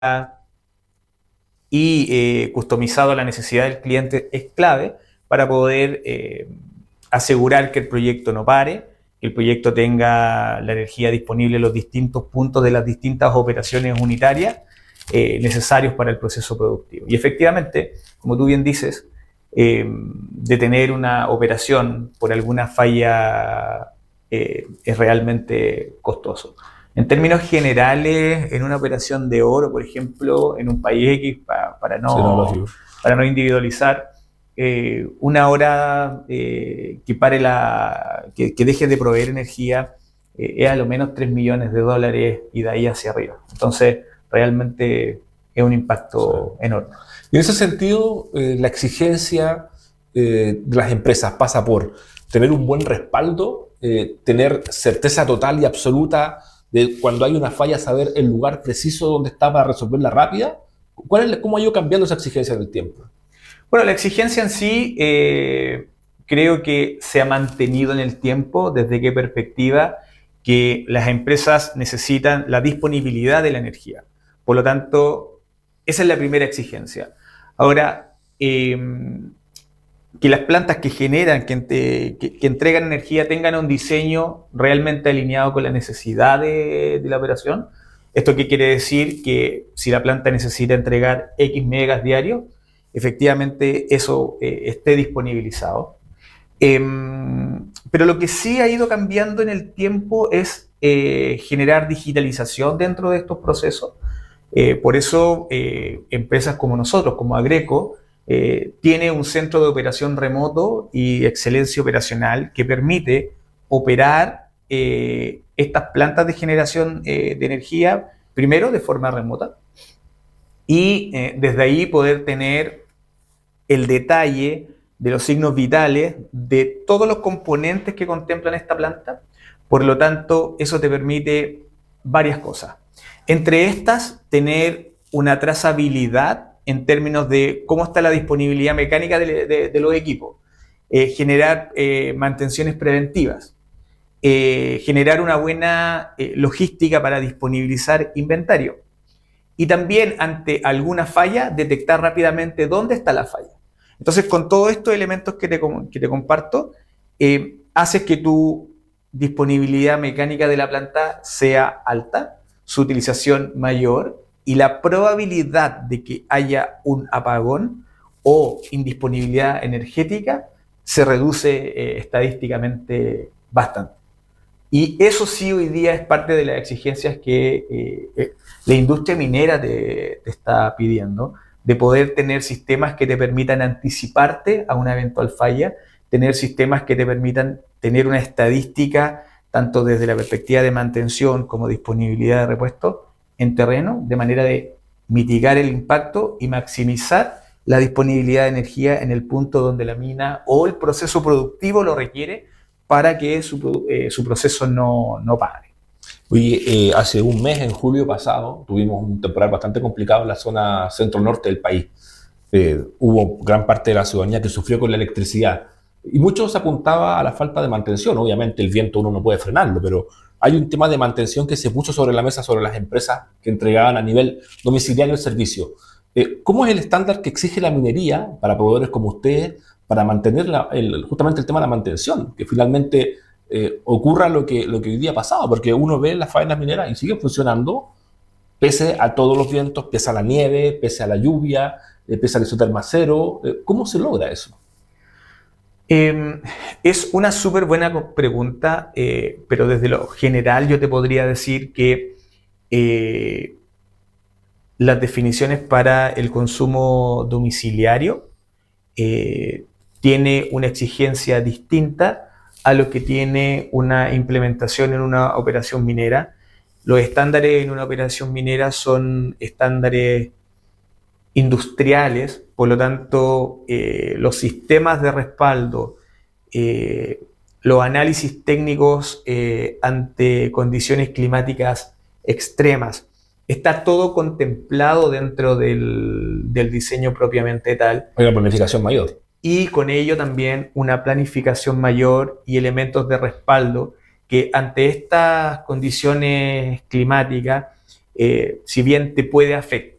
y customizado a la necesidad del cliente es clave para poder asegurar que el proyecto no pare, que el proyecto tenga la energía disponible en los distintos puntos de las distintas operaciones unitarias necesarios para el proceso productivo. Y efectivamente, como tú bien dices, detener una operación por alguna falla es realmente costoso. En términos generales, en una operación de oro, por ejemplo, en un país X, Sí, no, lógico. para no individualizar, una hora que deje de proveer energía es a lo menos 3 millones de dólares y de ahí hacia arriba. Entonces, realmente es un Sí. impacto enorme. Y en ese sentido, la exigencia de las empresas pasa por tener un buen respaldo, tener certeza total y absoluta de cuando hay una falla, saber el lugar preciso donde está para resolverla rápida. ¿Cómo ha ido cambiando esa exigencia en el tiempo? Bueno, la exigencia en sí creo que se ha mantenido en el tiempo. ¿Desde qué perspectiva? Que las empresas necesitan la disponibilidad de la energía. Por lo tanto, esa es la primera exigencia. Ahora, que las plantas que generan, que entregan energía tengan un diseño realmente alineado con la necesidad de la operación. ¿Esto qué quiere decir? Que si la planta necesita entregar X megas diarios, efectivamente eso esté disponibilizado. Pero lo que sí ha ido cambiando en el tiempo es generar digitalización dentro de estos procesos. Por eso empresas como nosotros, como Agreco, tiene un centro de operación remoto y excelencia operacional que permite operar estas plantas de generación de energía, primero de forma remota, y desde ahí poder tener el detalle de los signos vitales de todos los componentes que contemplan esta planta. Por lo tanto, eso te permite varias cosas. Entre estas, tener una trazabilidad en términos de cómo está la disponibilidad mecánica de los equipos, generar mantenciones preventivas, generar una buena logística para disponibilizar inventario y también ante alguna falla detectar rápidamente dónde está la falla. Entonces, con todos estos elementos que te comparto, haces que tu disponibilidad mecánica de la planta sea alta, su utilización mayor y la probabilidad de que haya un apagón o indisponibilidad energética se reduce estadísticamente bastante. Y eso sí hoy día es parte de las exigencias que la industria minera te está pidiendo, de poder tener sistemas que te permitan anticiparte a una eventual falla, tener sistemas que te permitan tener una estadística tanto desde la perspectiva de mantención como disponibilidad de repuesto en terreno, de manera de mitigar el impacto y maximizar la disponibilidad de energía en el punto donde la mina o el proceso productivo lo requiere para que su proceso no pare. Oye, hace un mes, en julio pasado, tuvimos un temporal bastante complicado en la zona centro-norte del país. Hubo gran parte de la ciudadanía que sufrió con la electricidad. Y mucho se apuntaba a la falta de mantención. Obviamente el viento uno no puede frenarlo, pero hay un tema de mantención que se puso sobre la mesa sobre las empresas que entregaban a nivel domiciliario el servicio. ¿Cómo es el estándar que exige la minería para proveedores como ustedes para mantener justamente el tema de la mantención? Que finalmente ocurra lo que hoy día ha pasado, porque uno ve las faenas mineras y siguen funcionando pese a todos los vientos, pese a la nieve, pese a la lluvia, pese al isoterma cero. ¿Cómo se logra eso? Eh, es una súper buena pregunta, pero desde lo general yo te podría decir que eh, las definiciones para el consumo domiciliario eh, tiene una exigencia distinta a lo que tiene una implementación en una operación minera. Los estándares en una operación minera son estándares industriales, por lo tanto, los sistemas de respaldo, eh, los análisis técnicos ante condiciones climáticas extremas, está todo contemplado dentro del diseño propiamente tal Hay una planificación mayor. y con ello también una planificación mayor y elementos de respaldo que ante estas condiciones climáticas si bien te puede afectar